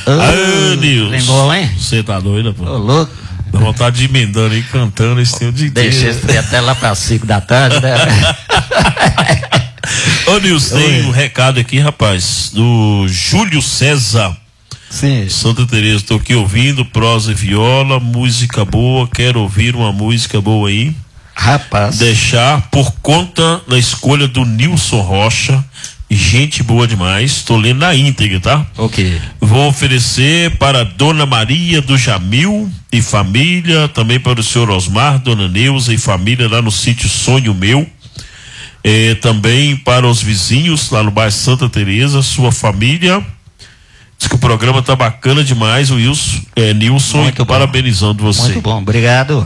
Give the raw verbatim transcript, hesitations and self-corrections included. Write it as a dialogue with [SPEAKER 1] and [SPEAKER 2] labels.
[SPEAKER 1] Ah, Nilson.
[SPEAKER 2] Lembrou, hein?
[SPEAKER 1] Você tá doido, pô?
[SPEAKER 2] Ô, louco.
[SPEAKER 1] Dá vontade de emendando e cantando esse tempo de inteiro.
[SPEAKER 2] Deixa esse trem até lá para cinco da tarde, né?
[SPEAKER 1] Ô, Nilson, tem um recado aqui, rapaz, do Júlio César.
[SPEAKER 2] Sim.
[SPEAKER 1] Santa Teresa, tô aqui ouvindo prosa e viola, música boa, quero ouvir uma música boa aí.
[SPEAKER 2] Rapaz.
[SPEAKER 1] Deixar por conta da escolha do Nilson Rocha, gente boa demais, tô lendo na íntegra, tá?
[SPEAKER 2] Ok.
[SPEAKER 1] Vou oferecer para Dona Maria do Jamil e família, também para o senhor Osmar, Dona Neuza e família lá no sítio Sonho Meu. É, também para os vizinhos lá no bairro Santa Teresa, sua família. Diz que o programa tá bacana demais, o Wilson, é, Nilson,
[SPEAKER 2] Muito bom.
[SPEAKER 1] parabenizando você.
[SPEAKER 2] Muito bom, obrigado.